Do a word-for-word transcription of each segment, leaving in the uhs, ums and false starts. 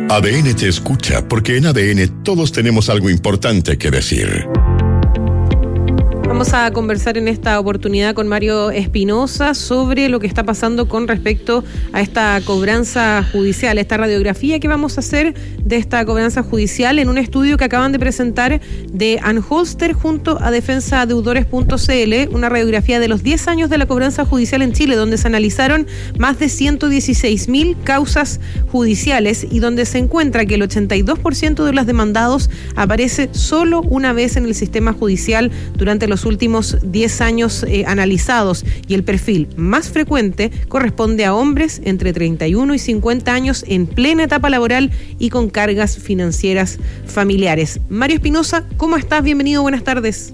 A D N te escucha porque en A D N todos tenemos algo importante que decir. Vamos a conversar en esta oportunidad con Mario Espinosa sobre lo que está pasando con respecto a esta cobranza judicial, esta radiografía que vamos a hacer de esta cobranza judicial en un estudio que acaban de presentar de Anholster junto a defensa deudores punto c l, una radiografía de los diez años de la cobranza judicial en Chile, donde se analizaron más de ciento dieciséis mil causas judiciales y donde se encuentra que el ochenta y dos por ciento de los demandados aparece solo una vez en el sistema judicial durante los últimos diez años eh, analizados, y el perfil más frecuente corresponde a hombres entre treinta y uno y cincuenta años en plena etapa laboral y con cargas financieras familiares. Mario Espinosa, ¿cómo estás? Bienvenido, buenas tardes.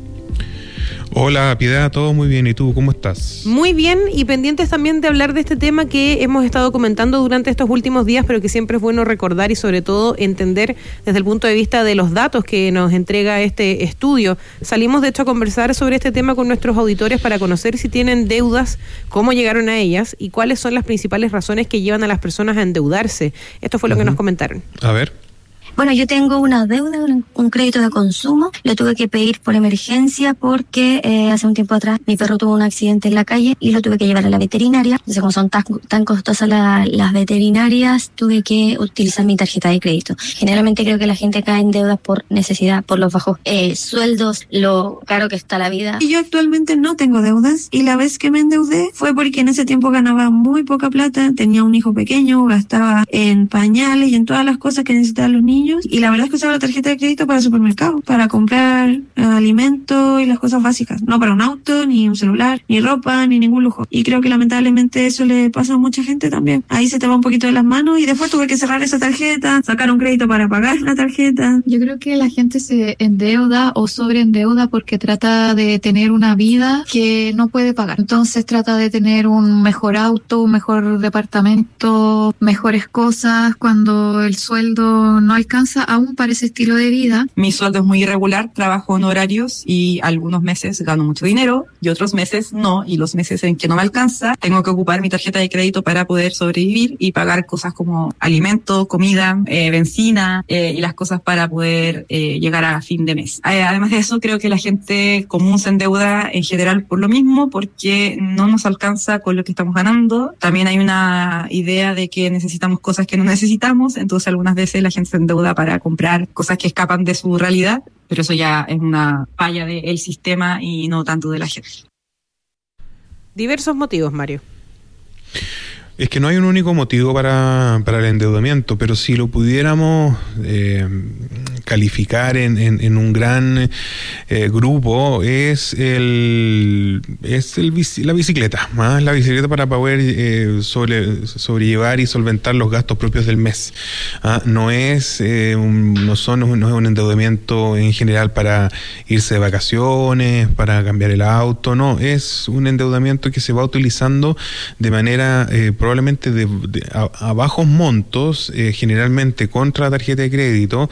Hola, Piedad, todo muy bien. ¿Y tú, cómo estás? Muy bien, y pendientes también de hablar de este tema que hemos estado comentando durante estos últimos días, pero que siempre es bueno recordar y sobre todo entender desde el punto de vista de los datos que nos entrega este estudio. Salimos de hecho a conversar sobre este tema con nuestros auditores para conocer si tienen deudas, cómo llegaron a ellas y cuáles son las principales razones que llevan a las personas a endeudarse. Esto fue lo uh-huh. que nos comentaron. A ver. Bueno, yo tengo una deuda, un, un crédito de consumo. Lo tuve que pedir por emergencia porque eh, hace un tiempo atrás mi perro tuvo un accidente en la calle y lo tuve que llevar a la veterinaria. Entonces, como son tan, tan costosas la, las veterinarias, tuve que utilizar mi tarjeta de crédito. Generalmente creo que la gente cae en deudas por necesidad, por los bajos eh, sueldos, lo caro que está la vida. Y yo actualmente no tengo deudas, y la vez que me endeudé fue porque en ese tiempo ganaba muy poca plata, tenía un hijo pequeño, gastaba en pañales y en todas las cosas que necesitaban los niños. Y la verdad es que usaba la tarjeta de crédito para el supermercado, para comprar eh, alimentos y las cosas básicas. No para un auto, ni un celular, ni ropa, ni ningún lujo. Y creo que lamentablemente eso le pasa a mucha gente también. Ahí se te va un poquito de las manos y después tuve que cerrar esa tarjeta, sacar un crédito para pagar la tarjeta. Yo creo que la gente se endeuda o sobreendeuda porque trata de tener una vida que no puede pagar. Entonces trata de tener un mejor auto, un mejor departamento, mejores cosas, cuando el sueldo no alcanza aún para ese estilo de vida. Mi sueldo es muy irregular, trabajo en horarios y algunos meses gano mucho dinero y otros meses no, y los meses en que no me alcanza tengo que ocupar mi tarjeta de crédito para poder sobrevivir y pagar cosas como alimentos, comida, eh, benzina eh, y las cosas para poder eh, llegar a fin de mes. Eh, además de eso, creo que la gente común se endeuda en general por lo mismo, porque no nos alcanza con lo que estamos ganando. También hay una idea de que necesitamos cosas que no necesitamos, entonces algunas veces la gente se endeuda para comprar cosas que escapan de su realidad, pero eso ya es una falla del sistema y no tanto de la gente. Diversos motivos, Mario. Es que no hay un único motivo para, para el endeudamiento, pero si lo pudiéramos eh, calificar en, en, en un gran eh, grupo, es el es el la bicicleta, más la bicicleta para poder eh, sobre, sobrellevar y solventar los gastos propios del mes. ¿Ah? No es eh, un, no son no es un endeudamiento en general para irse de vacaciones, para cambiar el auto, no, es un endeudamiento que se va utilizando de manera eh, probablemente de, de, a, a bajos montos, eh, generalmente contra la tarjeta de crédito,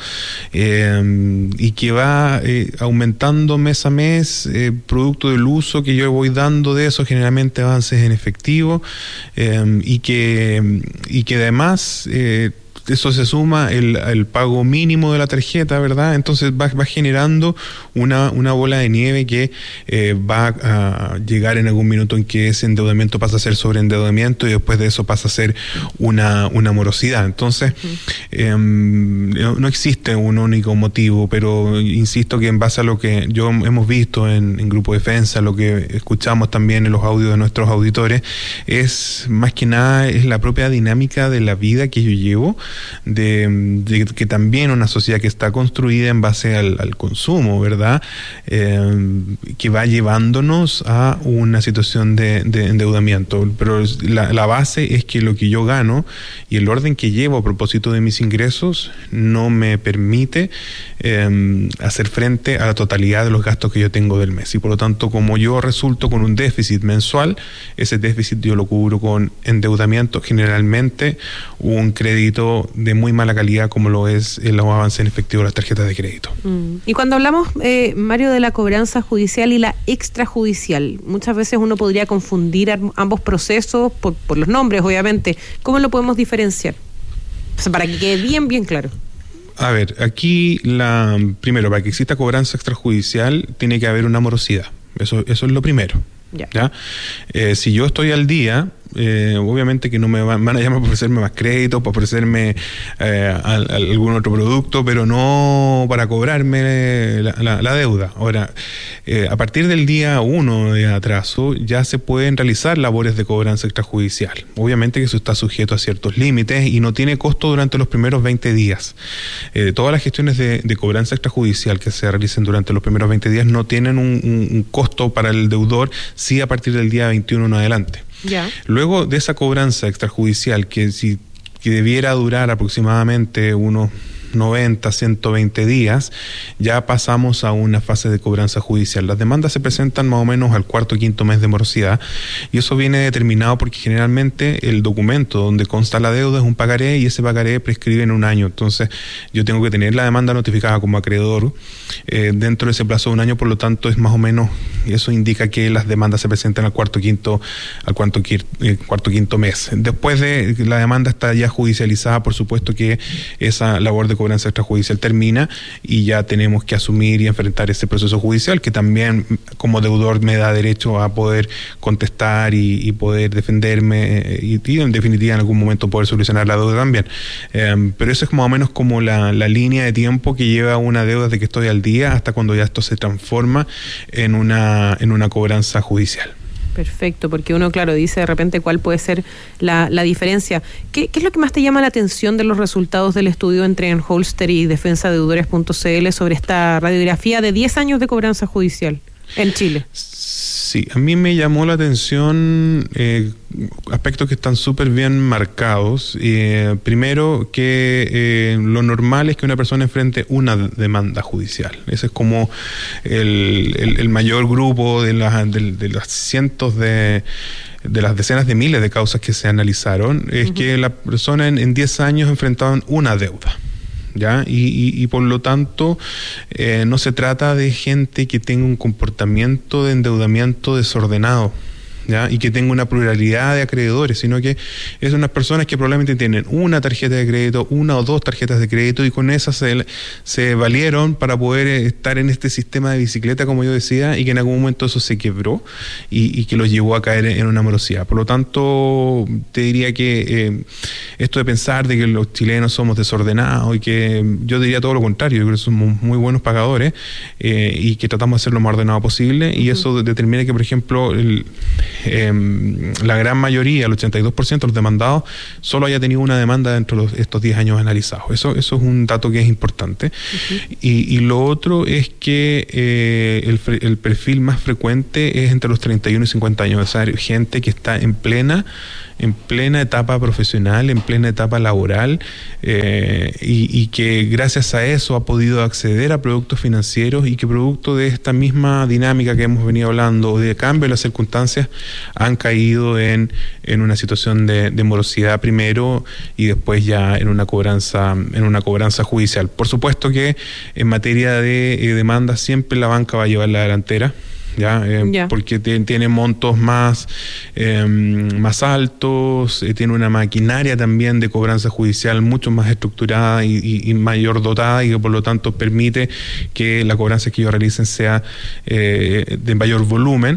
eh, y que va eh, aumentando mes a mes, eh, producto del uso que yo voy dando de eso, generalmente avances en efectivo, eh, y que y que además eh, eso se suma el, el pago mínimo de la tarjeta, ¿verdad? Entonces va, va generando una, una bola de nieve que eh, va a llegar en algún minuto en que ese endeudamiento pasa a ser sobreendeudamiento y después de eso pasa a ser una, una morosidad. Entonces, eh, no, no existe un único motivo, pero insisto que en base a lo que yo hemos visto en, en Grupo Defensa, lo que escuchamos también en los audios de nuestros auditores, es más que nada es la propia dinámica de la vida que yo llevo, De, de que también una sociedad que está construida en base al, al consumo, ¿verdad? Eh, que va llevándonos a una situación de, de endeudamiento. Pero la, la base es que lo que yo gano y el orden que llevo a propósito de mis ingresos no me permite eh, hacer frente a la totalidad de los gastos que yo tengo del mes. Y por lo tanto, como yo resulto con un déficit mensual, ese déficit yo lo cubro con endeudamiento, generalmente un crédito de muy mala calidad, como lo es el avance en efectivo de las tarjetas de crédito. Mm. Y cuando hablamos, eh, Mario, de la cobranza judicial y la extrajudicial, muchas veces uno podría confundir ambos procesos por, por los nombres, obviamente. ¿Cómo lo podemos diferenciar? O sea, para que quede bien, bien claro. A ver, aquí, la primero, para que exista cobranza extrajudicial, tiene que haber una morosidad. Eso, eso es lo primero. Ya. ¿Ya? Eh, si yo estoy al día, eh, obviamente que no me van, van a llamar para ofrecerme más crédito, para ofrecerme eh, a, a algún otro producto, pero no para cobrarme la, la, la deuda. Ahora, eh, a partir del día uno de atraso ya se pueden realizar labores de cobranza extrajudicial. Obviamente que eso está sujeto a ciertos límites y no tiene costo durante los primeros veinte días. Eh, todas las gestiones de, de cobranza extrajudicial que se realicen durante los primeros veinte días no tienen un, un, un costo para el deudor, sí a partir del día veintiuno en adelante. Ya. Luego de esa cobranza extrajudicial, que si que debiera durar aproximadamente unos noventa, ciento veinte días, ya pasamos a una fase de cobranza judicial. Las demandas se presentan más o menos al cuarto o quinto mes de morosidad y eso viene determinado porque generalmente el documento donde consta la deuda es un pagaré y ese pagaré prescribe en un año. Entonces yo tengo que tener la demanda notificada como acreedor eh, dentro de ese plazo de un año, por lo tanto es más o menos, eso indica que las demandas se presentan al cuarto quinto, al cuarto, eh, cuarto quinto mes. Después de la demanda está ya judicializada, por supuesto que esa labor de cobranza extrajudicial termina y ya tenemos que asumir y enfrentar ese proceso judicial que también como deudor me da derecho a poder contestar y, y poder defenderme y, y en definitiva en algún momento poder solucionar la deuda también. Eh, pero eso es más o menos como la, la línea de tiempo que lleva una deuda desde que estoy al día hasta cuando ya esto se transforma en una, en una cobranza judicial. Perfecto, porque uno, claro, dice de repente cuál puede ser la, la diferencia. ¿Qué, ¿Qué es lo que más te llama la atención de los resultados del estudio entre Enholster y defensa deudores punto c l sobre esta radiografía de diez años de cobranza judicial en Chile? Sí, a mí me llamó la atención eh, aspectos que están súper bien marcados. Eh, primero, que eh, lo normal es que una persona enfrente una demanda judicial. Ese es como el, el, el mayor grupo de, la, de, de los cientos de... de las decenas de miles de causas que se analizaron, es uh-huh. que la persona en, en diez años enfrentaban una deuda. ¿Ya? Y, y, y por lo tanto eh, no se trata de gente que tenga un comportamiento de endeudamiento desordenado, ¿ya? Y que tenga una pluralidad de acreedores, sino que es unas personas que probablemente tienen una tarjeta de crédito, una o dos tarjetas de crédito y con esas se, se valieron para poder estar en este sistema de bicicleta, como yo decía, y que en algún momento eso se quebró y, y que los llevó a caer en una morosidad. Por lo tanto, te diría que eh, esto de pensar de que los chilenos somos desordenados y que yo diría todo lo contrario, yo creo que somos muy buenos pagadores eh, y que tratamos de ser lo más ordenado posible y eso determina que, por ejemplo, el Eh, la gran mayoría, el ochenta y dos por ciento de los demandados, solo haya tenido una demanda dentro de los, estos diez años analizados. Eso, eso es un dato que es importante. Uh-huh. Y, y lo otro es que eh, el, el perfil más frecuente es entre los treinta y uno y cincuenta años, o sea, gente que está en plena en plena etapa profesional, en plena etapa laboral eh, y, y que gracias a eso ha podido acceder a productos financieros y que producto de esta misma dinámica que hemos venido hablando o de cambio de las circunstancias han caído en, en una situación de, de morosidad primero y después ya en una cobranza en una cobranza judicial. Por supuesto que en materia de eh, demandas siempre la banca va a llevar la delantera. Ya, eh, yeah. porque te, tiene montos más eh, más altos, eh, tiene una maquinaria también de cobranza judicial mucho más estructurada y, y, y mayor dotada y que por lo tanto permite que la cobranza que ellos realicen sea eh, de mayor volumen.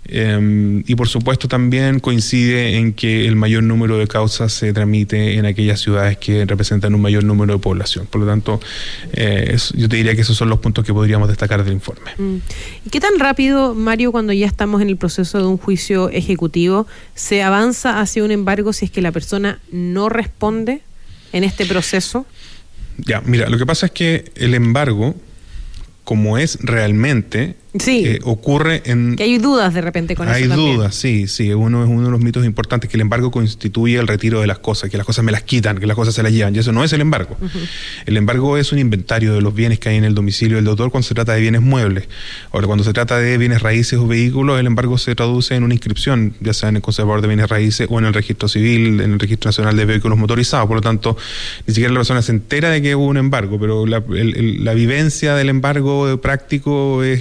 Eh, y por supuesto también coincide en que el mayor número de causas se tramite en aquellas ciudades que representan un mayor número de población. Por lo tanto, eh, es, yo te diría que esos son los puntos que podríamos destacar del informe. Mm. ¿Y qué tan rápido, Mario, cuando ya estamos en el proceso de un juicio ejecutivo, se avanza hacia un embargo si es que la persona no responde en este proceso? Ya, mira, lo que pasa es que el embargo, como es realmente, sí, eh, ocurre en... Que hay dudas de repente con hay eso también. Hay dudas, sí, sí. Uno es uno de los mitos importantes, que el embargo constituye el retiro de las cosas, que las cosas me las quitan, que las cosas se las llevan. Y eso no es el embargo. Uh-huh. El embargo es un inventario de los bienes que hay en el domicilio del deudor cuando se trata de bienes muebles. Ahora, cuando se trata de bienes raíces o vehículos, el embargo se traduce en una inscripción, ya sea en el conservador de bienes raíces o en el registro civil, en el registro nacional de vehículos motorizados. Por lo tanto, ni siquiera la persona se entera de que hubo un embargo, pero la, el, el, la vivencia del embargo práctico es que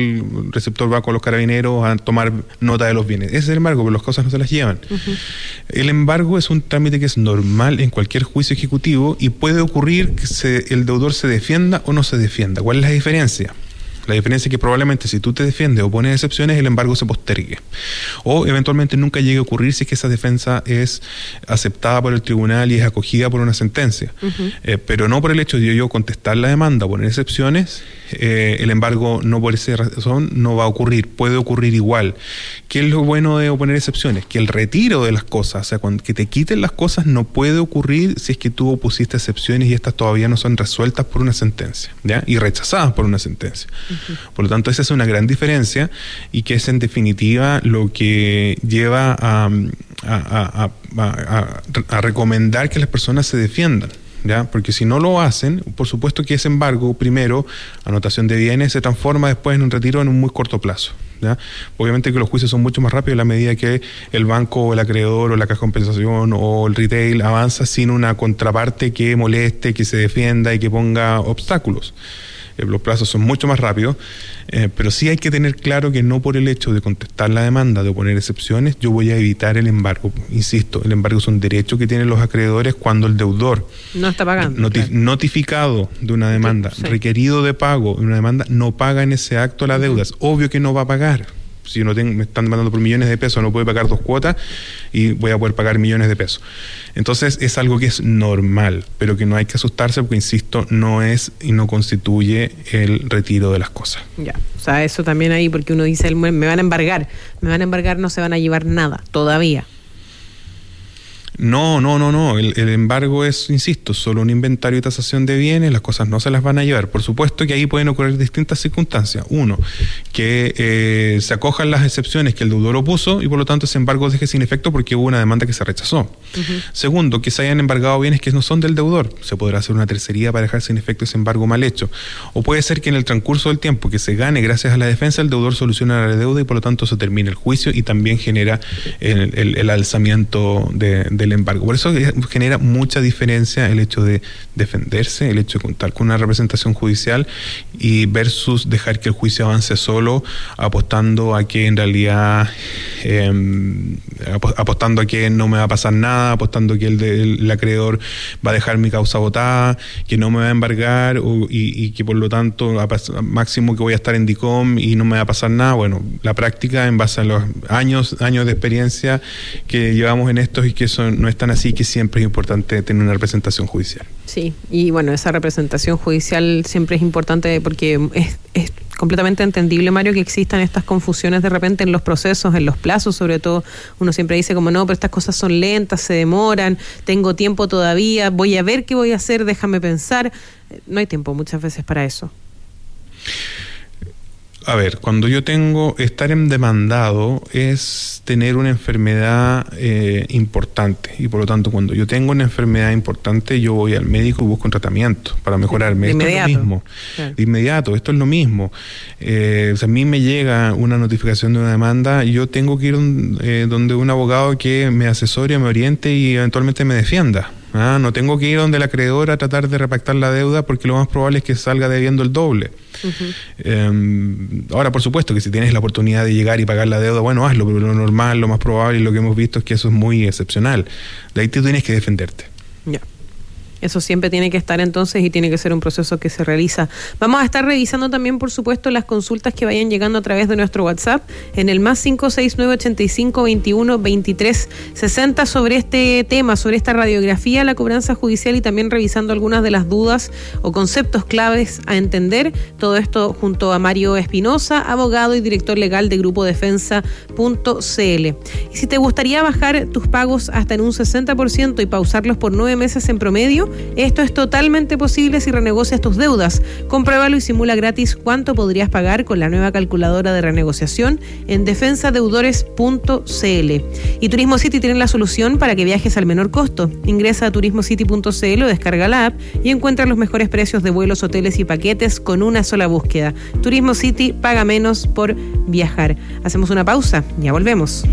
el receptor va con los carabineros a tomar nota de los bienes. Ese es el embargo, pero las cosas no se las llevan. Uh-huh. El embargo es un trámite que es normal en cualquier juicio ejecutivo y puede ocurrir que se, el deudor se defienda o no se defienda. ¿Cuál es la diferencia? La diferencia es que probablemente si tú te defiendes o pones excepciones, el embargo se postergue. O eventualmente nunca llegue a ocurrir si es que esa defensa es aceptada por el tribunal y es acogida por una sentencia. Uh-huh. Eh, pero no por el hecho de yo contestar la demanda o poner excepciones, eh, el embargo no por esa razón no va a ocurrir. Puede ocurrir igual. ¿Qué es lo bueno de poner excepciones? Que el retiro de las cosas, o sea, cuando, que te quiten las cosas, no puede ocurrir si es que tú pusiste excepciones y estas todavía no son resueltas por una sentencia, ¿ya? Y rechazadas por una sentencia. Uh-huh. Por lo tanto, esa es una gran diferencia y que es en definitiva lo que lleva a, a, a, a, a, a recomendar que las personas se defiendan, ¿ya? Porque si no lo hacen, por supuesto que ese embargo, primero, anotación de bienes, se transforma después en un retiro en un muy corto plazo, ¿ya? Obviamente que los juicios son mucho más rápidos a la medida que el banco o el acreedor o la caja de compensación o el retail avanza sin una contraparte que moleste, que se defienda y que ponga obstáculos. Eh, los plazos son mucho más rápidos, eh, pero sí hay que tener claro que no por el hecho de contestar la demanda, de poner excepciones, yo voy a evitar el embargo. Insisto, el embargo es un derecho que tienen los acreedores cuando el deudor no está pagando, noti- claro. notificado de una demanda, sí. requerido de pago de una demanda, no paga en ese acto la deuda. Es obvio que no va a pagar. Si yo no tengo, me están demandando por millones de pesos, no puedo pagar dos cuotas y voy a poder pagar millones de pesos. Entonces es algo que es normal, pero que no hay que asustarse porque, insisto, no es y no constituye el retiro de las cosas. Ya, o sea, eso también ahí, porque uno dice, me van a embargar, me van a embargar, no se van a llevar nada, todavía. No, no, no, no. El, el embargo es, insisto, solo un inventario y tasación de bienes, las cosas no se las van a llevar. Por supuesto que ahí pueden ocurrir distintas circunstancias. Uno, que eh, se acojan las excepciones que el deudor opuso y por lo tanto ese embargo deje sin efecto porque hubo una demanda que se rechazó. Uh-huh. Segundo, que se hayan embargado bienes que no son del deudor. Se podrá hacer una tercería para dejar sin efecto ese embargo mal hecho. O puede ser que en el transcurso del tiempo que se gane gracias a la defensa, el deudor soluciona la deuda y por lo tanto se termina el juicio y también genera el, el, el alzamiento de, de del embargo. Por eso genera mucha diferencia el hecho de defenderse, el hecho de contar con una representación judicial y versus dejar que el juicio avance solo, apostando a que en realidad eh, apostando a que no me va a pasar nada, apostando a que el, de, el acreedor va a dejar mi causa votada, que no me va a embargar o, y, y que por lo tanto a, a máximo que voy a estar en DICOM y no me va a pasar nada. Bueno, la práctica en base a los años años de experiencia que llevamos en esto y que eso no es tan así, que siempre es importante tener una representación judicial. Sí, y bueno, esa representación judicial siempre es importante porque es, es completamente entendible, Mario, que existan estas confusiones de repente en los procesos, en los plazos, sobre todo. Uno siempre dice como no, pero estas cosas son lentas, se demoran, tengo tiempo todavía, voy a ver qué voy a hacer, déjame pensar. No hay tiempo muchas veces para eso. A ver, cuando yo tengo, estar en demandado es tener una enfermedad eh, importante y por lo tanto cuando yo tengo una enfermedad importante yo voy al médico y busco un tratamiento para mejorarme. De esto inmediato. Es lo mismo, claro. De inmediato, esto es lo mismo. Eh, o sea, a mí me llega una notificación de una demanda y yo tengo que ir eh, donde un abogado que me asesore, me oriente y eventualmente me defienda. Ah, no tengo que ir donde el acreedor a tratar de repactar la deuda porque lo más probable es que salga debiendo el doble. Uh-huh. Eh, ahora, por supuesto que si tienes la oportunidad de llegar y pagar la deuda, bueno, hazlo, pero lo normal, lo más probable y lo que hemos visto es que eso es muy excepcional. De ahí tú tienes que defenderte. Ya. Eso siempre tiene que estar entonces y tiene que ser un proceso que se realiza. Vamos a estar revisando también, por supuesto, las consultas que vayan llegando a través de nuestro WhatsApp en el más cinco seis nueve ochenta y cinco veintiuno veintitrés sesenta sobre este tema, sobre esta radiografía, la cobranza judicial y también revisando algunas de las dudas o conceptos claves a entender. Todo esto junto a Mario Espinosa, abogado y director legal de Grupo Defensa punto c l. Y si te gustaría bajar tus pagos hasta en un sesenta por ciento y pausarlos por nueve meses en promedio, esto es totalmente posible si renegocias tus deudas. Compruébalo y simula gratis cuánto podrías pagar con la nueva calculadora de renegociación en defensa deudores punto c l. Y Turismo City tiene la solución para que viajes al menor costo. Ingresa a turismo city punto c l o descarga la app y encuentra los mejores precios de vuelos, hoteles y paquetes con una sola búsqueda. Turismo City, paga menos por viajar. Hacemos una pausa, ya volvemos.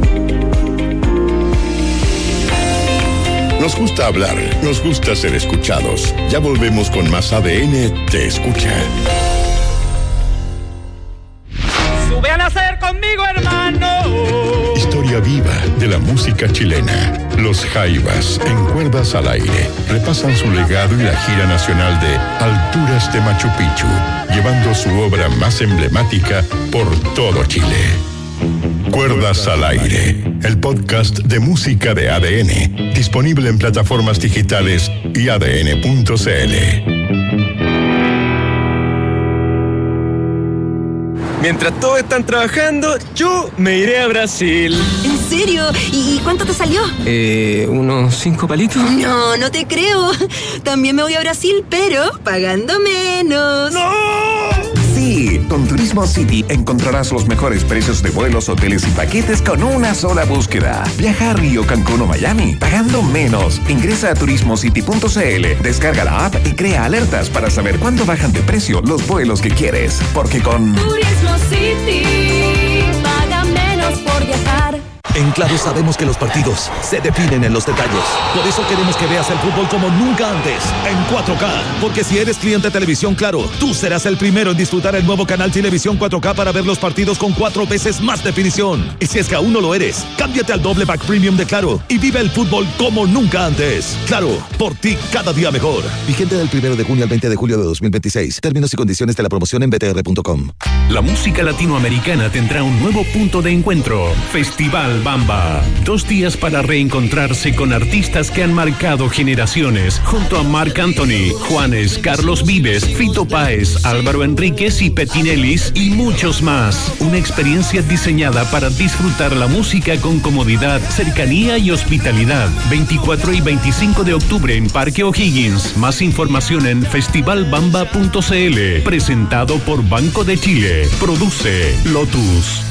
Nos gusta hablar, nos gusta ser escuchados. Ya volvemos con más A D N Te Escucha. conmigo, hermano. Historia viva de la música chilena. Los Jaivas, en Cuerdas al Aire, repasan su legado y la gira nacional de Alturas de Machu Picchu, llevando su obra más emblemática por todo Chile. Cuerdas al Aire, el podcast de música de A D N, disponible en plataformas digitales y A D N punto C L. Mientras todos están trabajando, yo me iré a Brasil. ¿En serio? ¿Y cuánto te salió? Eh, unos cinco palitos. No, no te creo. También me voy a Brasil, pero pagando menos. ¡No! Sí, con Turismo City encontrarás los mejores precios de vuelos, hoteles y paquetes con una sola búsqueda. Viaja a Río, Cancún o Miami, pagando menos. Ingresa a turismo city punto c l, descarga la app y crea alertas para saber cuándo bajan de precio los vuelos que quieres. Porque con Turismo City, paga menos por viajar. En Claro sabemos que los partidos se definen en los detalles. Por eso queremos que veas el fútbol como nunca antes, en cuatro K. Porque si eres cliente de Televisión Claro, tú serás el primero en disfrutar el nuevo canal Televisión cuatro K para ver los partidos con cuatro veces más definición. Y si es que aún no lo eres, cámbiate al doble pack premium de Claro y vive el fútbol como nunca antes. Claro, por ti cada día mejor. Vigente del primero de junio al veinte de julio de dos mil veintiséis. Términos y condiciones de la promoción en b t r punto com. La música latinoamericana tendrá un nuevo punto de encuentro. Festival Bamba. Dos días para reencontrarse con artistas que han marcado generaciones, junto a Marc Anthony, Juanes, Carlos Vives, Fito Páez, Álvaro Enríquez y Petinelis y muchos más. Una experiencia diseñada para disfrutar la música con comodidad, cercanía y hospitalidad. veinticuatro y veinticinco de octubre en Parque O'Higgins. Más información en festival bamba punto c l. Presentado por Banco de Chile. Produce Lotus.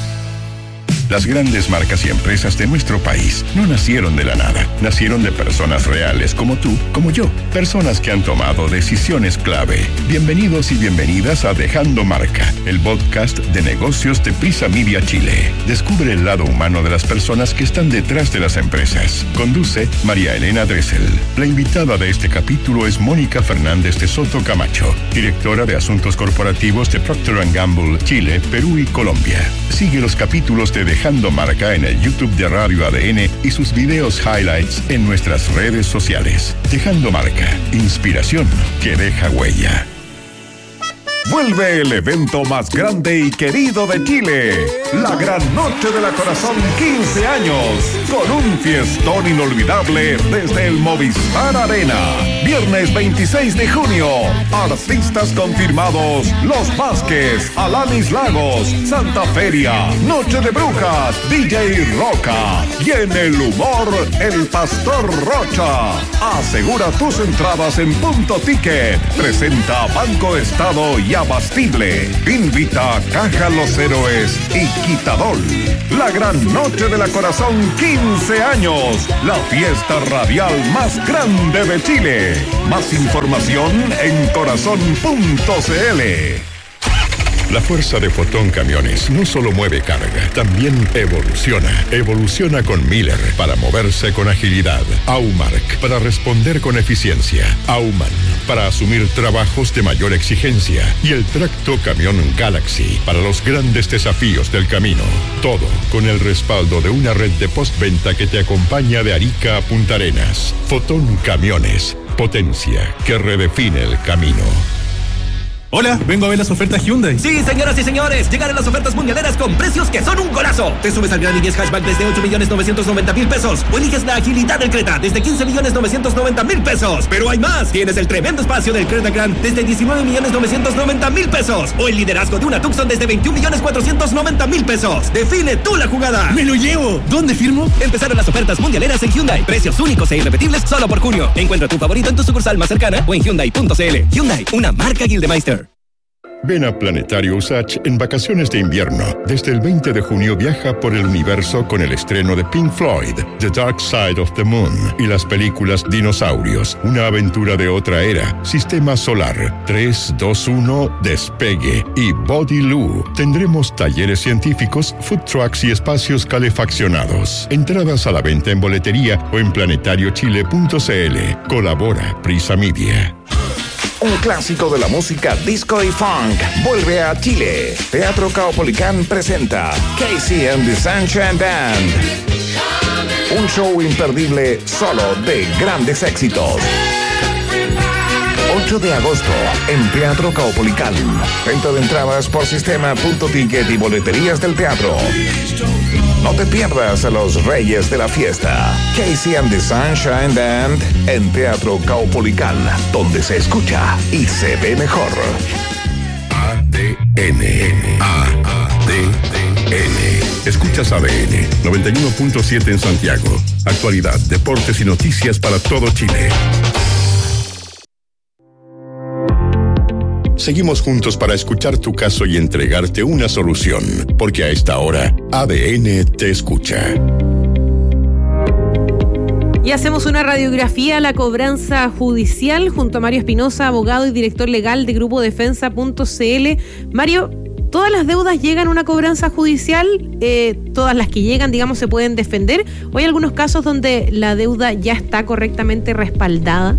Las grandes marcas y empresas de nuestro país no nacieron de la nada. Nacieron de personas reales como tú, como yo. Personas que han tomado decisiones clave. Bienvenidos y bienvenidas a Dejando Marca, el podcast de negocios de Prisa Media Chile. Descubre el lado humano de las personas que están detrás de las empresas. Conduce María Elena Dressel. La invitada de este capítulo es Mónica Fernández de Soto Camacho, directora de Asuntos Corporativos de Procter and Gamble, Chile, Perú y Colombia. Sigue los capítulos de Dejando Marca en el YouTube de Radio A D N y sus videos highlights en nuestras redes sociales. Dejando Marca, inspiración que deja huella. Vuelve el evento más grande y querido de Chile, la Gran Noche de la Corazón quince años, con un fiestón inolvidable desde el Movistar Arena. Viernes veintiséis de junio, artistas confirmados: Los Vázquez, Alanis Lagos, Santa Feria, Noche de Brujas, D J Roca y en el humor, el Pastor Rocha. Asegura tus entradas en Punto Ticket. Presenta Banco Estado y Abastible. Invita a Caja Los Héroes y Quitadol. La Gran Noche de la Corazón quince años. La fiesta radial más grande de Chile. Más información en corazón punto c l. La fuerza de Fotón Camiones no solo mueve carga, también evoluciona. Evoluciona con Miller para moverse con agilidad. Aumark para responder con eficiencia. Auman para asumir trabajos de mayor exigencia. Y el Tracto Camión Galaxy para los grandes desafíos del camino. Todo con el respaldo de una red de postventa que te acompaña de Arica a Punta Arenas. Fotón Camiones, potencia que redefine el camino. Hola, vengo a ver las ofertas Hyundai. Sí, señoras y señores, llegaron las ofertas mundialeras con precios que son un golazo. Te subes al Gran i diez Hatchback desde ocho millones novecientos noventa mil pesos o eliges la agilidad del Creta desde quince millones novecientos noventa mil pesos. Pero hay más, tienes el tremendo espacio del Creta Grand desde diecinueve millones novecientos noventa mil pesos o el liderazgo de una Tucson desde veintiún millones cuatrocientos noventa mil pesos. Define tú la jugada. ¡Me lo llevo! ¿Dónde firmo? Empezaron las ofertas mundialeras en Hyundai. Precios únicos e irrepetibles solo por junio. Encuentra tu favorito en tu sucursal más cercana o en hyundai punto c l. Hyundai, una marca Gildemeister. Ven a Planetario Usach en vacaciones de invierno. Desde el veinte de junio viaja por el universo con el estreno de Pink Floyd, The Dark Side of the Moon y las películas Dinosaurios, una aventura de otra era, Sistema Solar, tres, dos, uno, Despegue y Body Loo. Tendremos talleres científicos, food trucks y espacios calefaccionados. Entradas a la venta en boletería o en planetariochile punto c l. Colabora Prisa Media. un clásico de la música disco y funk, vuelve a Chile. Teatro Caupolicán presenta Casey and the Sunshine Band. Un show imperdible solo de grandes éxitos. ocho de agosto en Teatro Caupolicán. Venta de entradas por sistema punto ticket y boleterías del teatro. No te pierdas a los reyes de la fiesta. Casey and the Sunshine Band en Teatro Caupolicán, donde se escucha y se ve mejor. A D N. A D N. Escuchas A D N noventa y uno punto siete en Santiago. Actualidad, deportes y noticias para todo Chile. Seguimos juntos para escuchar tu caso y entregarte una solución, porque a esta hora A D N te escucha. Y hacemos una radiografía a la cobranza judicial junto a Mario Espinosa, abogado y director legal de Grupo Defensa punto c l. Mario, ¿todas las deudas llegan a una cobranza judicial? Eh, ¿Todas las que llegan, digamos, se pueden defender? ¿O hay algunos casos donde la deuda ya está correctamente respaldada?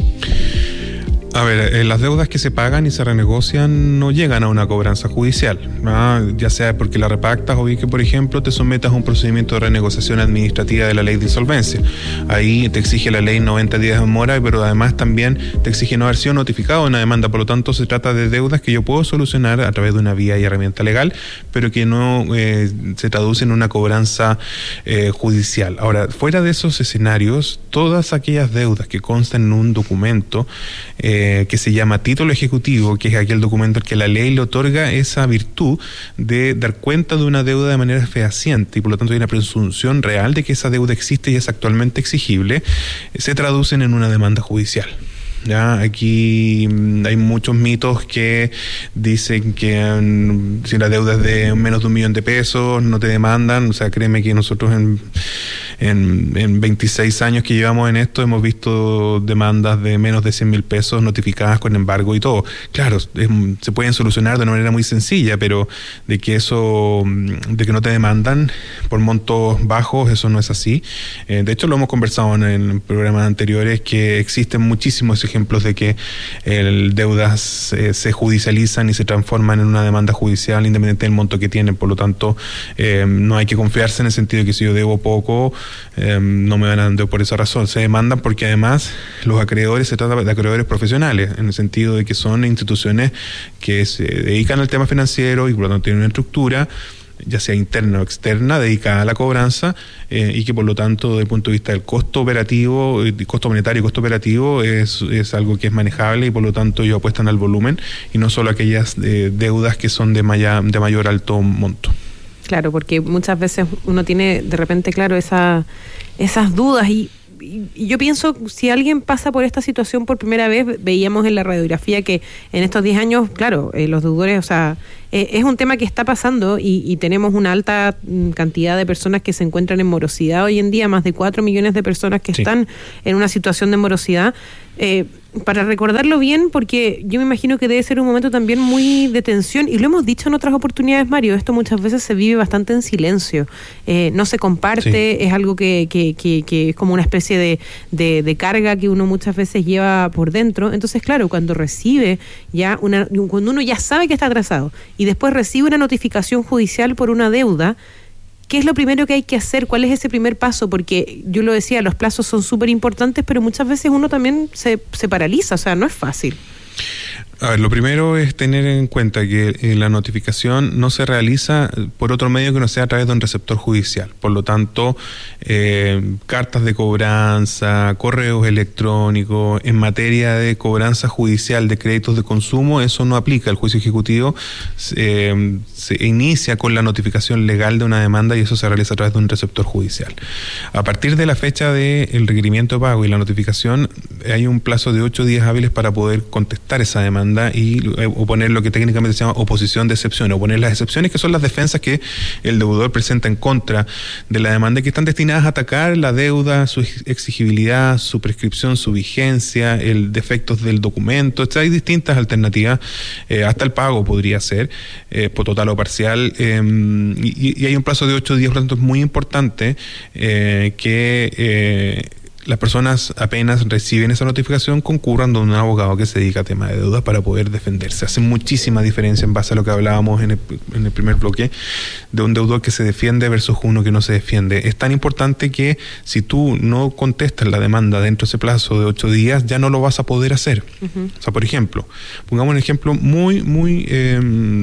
A ver, eh, las deudas que se pagan y se renegocian no llegan a una cobranza judicial, ¿no? Ya sea porque la repactas o bien que, por ejemplo, te sometas a un procedimiento de renegociación administrativa de la ley de insolvencia. Ahí te exige la ley noventa días de mora, pero además también te exige no haber sido notificado de una demanda. Por lo tanto, se trata de deudas que yo puedo solucionar a través de una vía y herramienta legal, pero que no eh, se traducen en una cobranza eh, judicial. Ahora, fuera de esos escenarios, todas aquellas deudas que constan en un documento eh, que se llama título ejecutivo, que es aquel documento al que la ley le otorga esa virtud de dar cuenta de una deuda de manera fehaciente y por lo tanto hay una presunción real de que esa deuda existe y es actualmente exigible, se traducen en una demanda judicial. Ya, aquí hay muchos mitos que dicen que um, si la deuda es de menos de un millón de pesos no te demandan. O sea, créeme que nosotros en, en, en veintiséis años que llevamos en esto hemos visto demandas de menos de cien mil pesos notificadas con embargo y todo. Claro, es, se pueden solucionar de una manera muy sencilla, pero de que eso, de que no te demandan por montos bajos, eso no es así. Eh, de hecho, lo hemos conversado en, en programas anteriores, que existen muchísimos ejemplos de que el deudas eh, se judicializan y se transforman en una demanda judicial independiente del monto que tienen. Por lo tanto, eh, no hay que confiarse en el sentido de que si yo debo poco, eh, no me van a dar por esa razón. Se demandan porque además los acreedores, se trata de acreedores profesionales, en el sentido de que son instituciones que se dedican al tema financiero y por lo tanto tienen una estructura, ya sea interna o externa, dedicada a la cobranza, eh, y que por lo tanto, desde el punto de vista del costo operativo, eh, costo monetario y costo operativo, es, es algo que es manejable y por lo tanto ellos apuestan al volumen y no solo aquellas eh, deudas que son de, maya, de mayor alto monto. Claro, porque muchas veces uno tiene de repente, claro, esa, esas dudas y Y yo pienso, si alguien pasa por esta situación por primera vez, veíamos en la radiografía que en estos diez años, claro, eh, los deudores, o sea, eh, es un tema que está pasando y, y tenemos una alta cantidad de personas que se encuentran en morosidad hoy en día, más de cuatro millones de personas que sí están en una situación de morosidad. Eh, para recordarlo bien, porque yo me imagino que debe ser un momento también muy de tensión, y lo hemos dicho en otras oportunidades, Mario, esto muchas veces se vive bastante en silencio, eh, no se comparte, sí. Es algo que, que, que, que es como una especie de, de, de carga que uno muchas veces lleva por dentro. Entonces, claro, cuando recibe ya una, cuando uno ya sabe que está atrasado y después recibe una notificación judicial por una deuda, ¿qué es lo primero que hay que hacer? ¿Cuál es ese primer paso? Porque yo lo decía, los plazos son súper importantes, pero muchas veces uno también se, se paraliza, o sea, no es fácil. A ver, lo primero es tener en cuenta que eh, la notificación no se realiza por otro medio que no sea a través de un receptor judicial. Por lo tanto, eh, cartas de cobranza, correos electrónicos, en materia de cobranza judicial de créditos de consumo, eso no aplica. El juicio ejecutivo eh, se inicia con la notificación legal de una demanda y eso se realiza a través de un receptor judicial. A partir de la fecha del requerimiento de pago y la notificación, hay un plazo de ocho días hábiles para poder contestar esa demanda y oponer lo que técnicamente se llama oposición de excepción, oponer las excepciones, que son las defensas que el deudor presenta en contra de la demanda, que están destinadas a atacar la deuda, su exigibilidad, su prescripción, su vigencia, el defectos del documento. O sea, hay distintas alternativas, eh, hasta el pago podría ser, eh, por total o parcial, eh, y, y hay un plazo de ocho días, por lo tanto es muy importante eh, que eh, las personas apenas reciben esa notificación concurran donde un abogado que se dedica a temas de deudas para poder defenderse. Hace muchísima diferencia en base a lo que hablábamos en el, en el primer bloque de un deudor que se defiende versus uno que no se defiende. Es tan importante que si tú no contestas la demanda dentro de ese plazo de ocho días, ya no lo vas a poder hacer. Uh-huh. O sea, por ejemplo, pongamos un ejemplo muy, muy... Eh,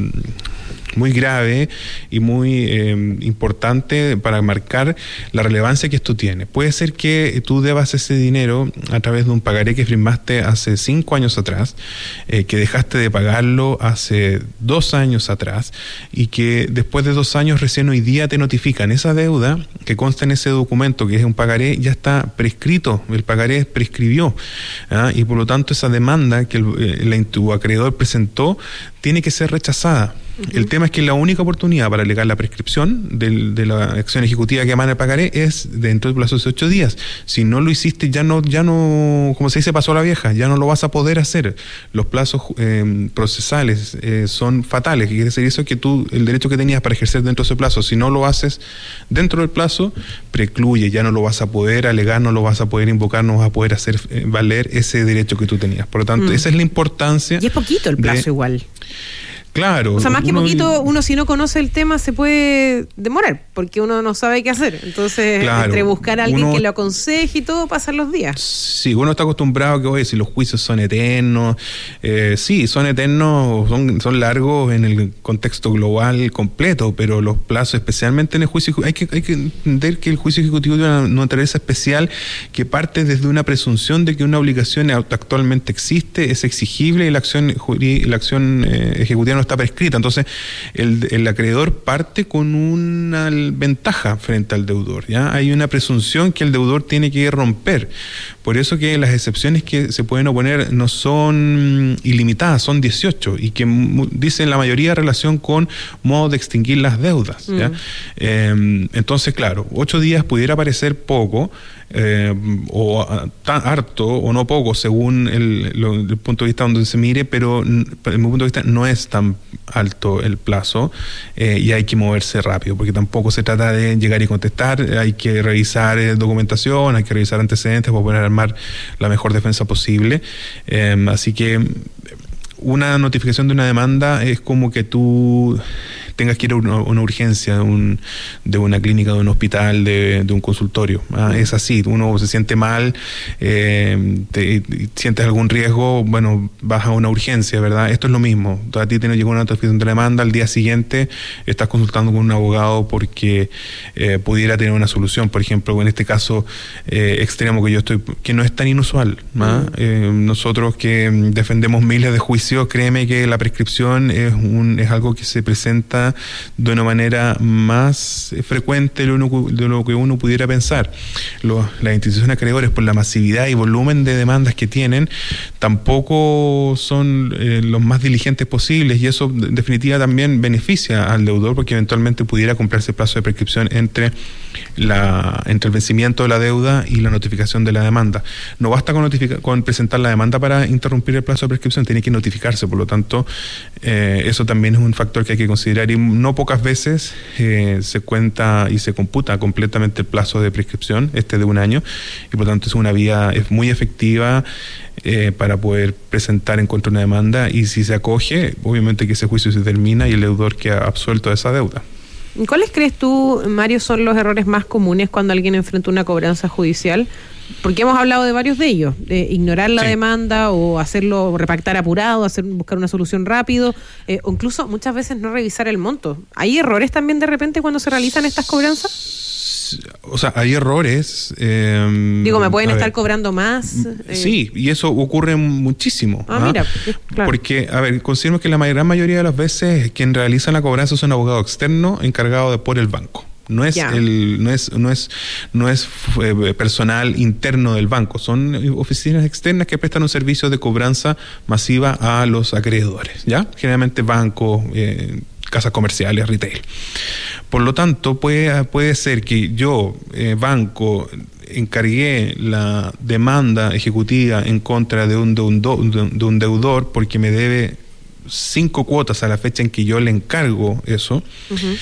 muy grave y muy eh, importante para marcar la relevancia que esto tiene. Puede ser que tú debas ese dinero a través de un pagaré que firmaste hace cinco años atrás, eh, que dejaste de pagarlo hace dos años atrás y que después de dos años recién hoy día te notifican esa deuda que consta en ese documento que es un pagaré, ya está prescrito, el pagaré prescribió, ¿ah? Y por lo tanto esa demanda que el, el, tu acreedor presentó tiene que ser rechazada. Uh-huh. El tema es que la única oportunidad para alegar la prescripción del, de la acción ejecutiva que emana el pagaré es dentro del plazo de ocho días. Si no lo hiciste, ya no, ya no, como se dice, pasó a la vieja, ya no lo vas a poder hacer. Los plazos eh, procesales eh, son fatales. ¿Qué quiere decir eso? Que tú, el derecho que tenías para ejercer dentro de ese plazo, si no lo haces dentro del plazo, precluye, ya no lo vas a poder alegar, no lo vas a poder invocar, no vas a poder hacer eh, valer ese derecho que tú tenías. Por lo tanto, mm. esa es la importancia. Y es poquito el plazo de, igual. Claro. O sea, más que uno, poquito, uno si no conoce el tema se puede demorar, porque uno no sabe qué hacer. Entonces, claro, entre buscar a alguien uno, que lo aconseje y todo, pasan los días. Sí, uno está acostumbrado a que, oye, si los juicios son eternos, eh, sí, son eternos, son, son largos en el contexto global completo, pero los plazos, especialmente en el juicio, hay que, hay que entender que el juicio ejecutivo tiene una naturaleza especial que parte desde una presunción de que una obligación actualmente existe, es exigible y la acción, la acción eh, ejecutiva no está prescrita. Entonces el, el acreedor parte con una ventaja frente al deudor, ¿ya? Hay una presunción que el deudor tiene que romper. Por eso que las excepciones que se pueden oponer no son ilimitadas, son dieciocho, y que dicen la mayoría relación con modo de extinguir las deudas, ¿ya? Mm. Eh, entonces, claro, ocho días pudiera parecer poco, Eh, o tan harto o no poco según el, lo, el punto de vista donde se mire, pero desde mi punto de vista no es tan alto el plazo, eh, y hay que moverse rápido porque tampoco se trata de llegar y contestar, hay que revisar eh, documentación, hay que revisar antecedentes para poder armar la mejor defensa posible, eh, así que una notificación de una demanda es como que tú tengas que ir a una, una urgencia de, un, de una clínica, de un hospital, de, de un consultorio. ¿Ah? Es así, uno se siente mal, eh, te, sientes algún riesgo, bueno, vas a una urgencia, ¿verdad? Esto es lo mismo. A ti te llegó una notificación de demanda, al día siguiente estás consultando con un abogado porque eh, pudiera tener una solución. Por ejemplo, en este caso eh, extremo que yo estoy, que no es tan inusual. ¿Ah? Mm. Eh, nosotros que defendemos miles de juicios, créeme que la prescripción es, un, es algo que se presenta de una manera más frecuente de lo, de lo que uno pudiera pensar. Los, las instituciones acreedores, por la masividad y volumen de demandas que tienen, tampoco son eh, los más diligentes posibles, y eso en definitiva también beneficia al deudor porque eventualmente pudiera comprarse el plazo de prescripción entre, la, entre el vencimiento de la deuda y la notificación de la demanda. No basta con, notificar, con presentar la demanda para interrumpir el plazo de prescripción, tiene que notificarse, por lo tanto eh, eso también es un factor que hay que considerar, y no pocas veces eh, se cuenta y se computa completamente el plazo de prescripción, este de un año, y por lo tanto es una vía es muy efectiva eh, para poder presentar en contra de una demanda, y si se acoge, obviamente que ese juicio se termina y el deudor queda absuelto de esa deuda. ¿Cuáles crees tú, Mario, son los errores más comunes cuando alguien enfrenta una cobranza judicial? Porque hemos hablado de varios de ellos, de ignorar la sí. demanda o hacerlo, o repactar apurado, hacer buscar una solución rápido, eh, o incluso muchas veces no revisar el monto. ¿Hay errores también de repente cuando se realizan estas cobranzas? O sea, hay errores. Eh, Digo, ¿me pueden estar ver. cobrando más? Eh. Sí, y eso ocurre muchísimo. Ah, ¿ah? mira, claro. Porque, a ver, considero que la gran mayoría de las veces quien realiza la cobranza es un abogado externo encargado de por el banco. No es yeah. el, no es, no es, no es eh, personal interno del banco, son oficinas externas que prestan un servicio de cobranza masiva a los acreedores, ¿ya? Generalmente bancos, eh, casas comerciales, retail. Por lo tanto, puede, puede ser que yo, eh, banco, encargué la demanda ejecutiva en contra de un, de un, do, de un deudor porque me debe cinco cuotas a la fecha en que yo le encargo eso, uh-huh.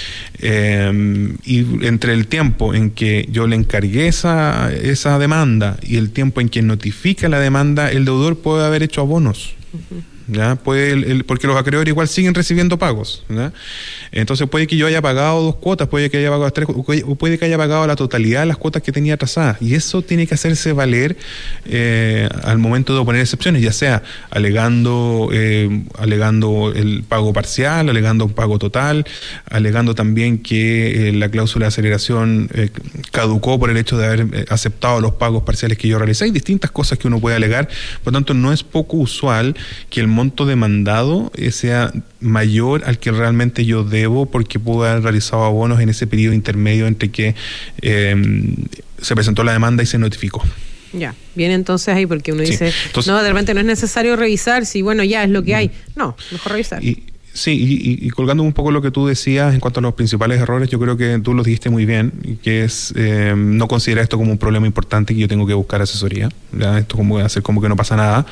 eh, y entre el tiempo en que yo le encargué esa, esa demanda y el tiempo en que notifica la demanda, el deudor puede haber hecho abonos. Uh-huh. ¿Ya? Puede el, el, porque los acreedores igual siguen recibiendo pagos, ¿ya? Entonces puede que yo haya pagado dos cuotas, puede que haya pagado tres, o puede que haya pagado la totalidad de las cuotas que tenía atrasadas, y eso tiene que hacerse valer eh, al momento de oponer excepciones, ya sea alegando eh, alegando el pago parcial, alegando un pago total, alegando también que eh, la cláusula de aceleración eh, caducó por el hecho de haber eh, aceptado los pagos parciales que yo realicé. Hay distintas cosas que uno puede alegar, por lo tanto no es poco usual que el monto demandado sea mayor al que realmente yo debo, porque pude haber realizado abonos en ese periodo intermedio entre que eh, se presentó la demanda y se notificó. Ya, bien, entonces ahí porque uno sí. dice, entonces, no, de repente no es necesario revisar, si bueno, ya es lo que hay. No, mejor revisar. Y, Sí, y, y colgando un poco lo que tú decías en cuanto a los principales errores, yo creo que tú lo dijiste muy bien, que es eh, no considerar esto como un problema importante que yo tengo que buscar asesoría, ¿ya? Esto como hacer como que no pasa nada.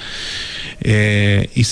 Eh, y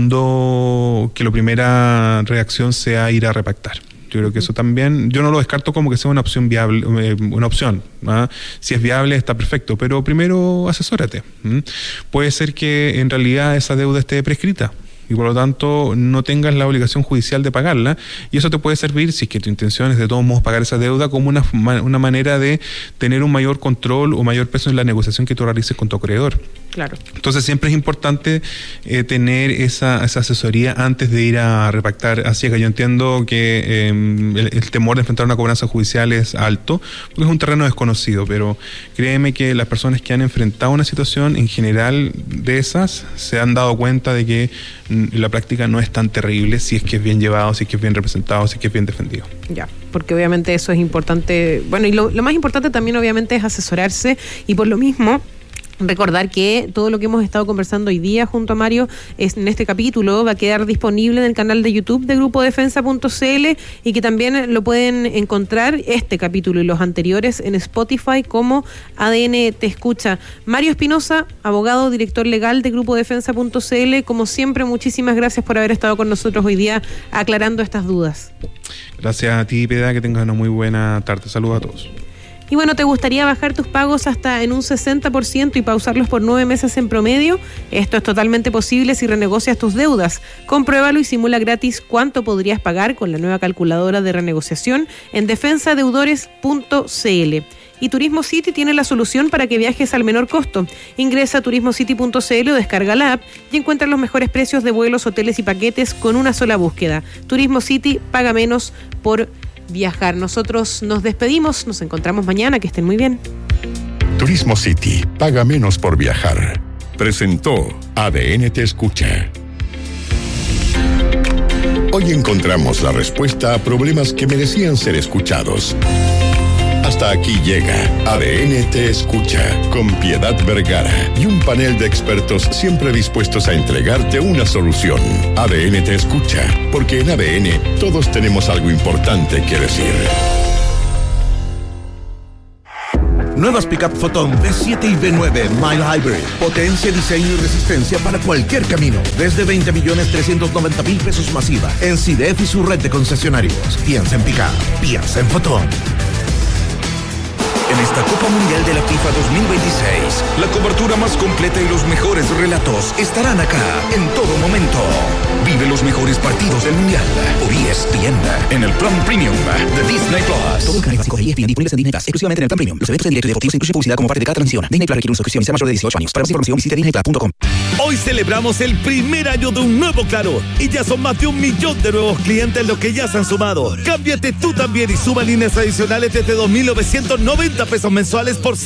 segundo, que la primera reacción sea ir a repactar. Yo creo que eso también, yo no lo descarto como que sea una opción viable, eh, una opción. ¿Ah? Si es viable está perfecto, pero primero asesórate. ¿Mm? Puede ser que en realidad esa deuda esté prescrita y por lo tanto no tengas la obligación judicial de pagarla, y eso te puede servir, si es que tu intención es de todos modos pagar esa deuda, como una, una manera de tener un mayor control o mayor peso en la negociación que tú realices con tu acreedor. Claro. Entonces siempre es importante eh, tener esa, esa asesoría antes de ir a repactar. Así que yo entiendo que eh, el, el temor de enfrentar una cobranza judicial es alto, porque es un terreno desconocido, pero créeme que las personas que han enfrentado una situación en general de esas se han dado cuenta de que la práctica no es tan terrible si es que es bien llevado, si es que es bien representado, si es que es bien defendido. Ya, porque obviamente eso es importante. Bueno, y lo, lo más importante también obviamente es asesorarse, y por lo mismo recordar que todo lo que hemos estado conversando hoy día junto a Mario es, en este capítulo va a quedar disponible en el canal de YouTube de grupo defensa punto c l, y que también lo pueden encontrar, este capítulo y los anteriores, en Spotify como A D N Te Escucha. Mario Espinosa, abogado, director legal de grupo defensa punto c l, como siempre, muchísimas gracias por haber estado con nosotros hoy día aclarando estas dudas. Gracias a ti, Peda, que tengas una muy buena tarde. Saludos a todos. Y bueno, ¿te gustaría bajar tus pagos hasta en un sesenta por ciento y pausarlos por nueve meses en promedio? Esto es totalmente posible si renegocias tus deudas. Compruébalo y simula gratis cuánto podrías pagar con la nueva calculadora de renegociación en defensa deudores punto c l. Y Turismo City tiene la solución para que viajes al menor costo. Ingresa a turismo city punto c l o descarga la app y encuentra los mejores precios de vuelos, hoteles y paquetes con una sola búsqueda. Turismo City, paga menos por viajar. Nosotros nos despedimos, nos encontramos mañana, que estén muy bien. Turismo City, paga menos por viajar. Presentó A D N Te Escucha. Hoy encontramos la respuesta a problemas que merecían ser escuchados. Hasta aquí llega A D N Te Escucha, con Piedad Vergara y un panel de expertos siempre dispuestos a entregarte una solución. A D N Te Escucha, porque en A D N todos tenemos algo importante que decir. Nuevas Pickup Photon V siete y V nueve Mile Hybrid. Potencia, diseño y resistencia para cualquier camino. Desde veinte millones trescientos noventa mil pesos masiva. En C I D E F y su red de concesionarios. Piensa en Pickup. Piensa en Photon. En esta Copa Mundial de la FIFA dos mil veintiséis, la cobertura más completa y los mejores relatos estarán acá en todo momento. Vive los mejores partidos del Mundial por E S P N en el Plan Premium de Disney Plus. Todo el canal básico de E S P N disponibles en Disney Plus, exclusivamente en el Plan Premium. Los eventos en directo y deportivos incluyen publicidad como parte de cada transmisión. Disney Plus requiere una suscripción y sea mayor de dieciocho años. Para más información visite disney plus punto com. Hoy celebramos el primer año de un nuevo Claro y ya son más de un millón de nuevos clientes los que ya se han sumado. Cámbiate tú también y suma líneas adicionales desde dos mil novecientos noventa pesos mensuales por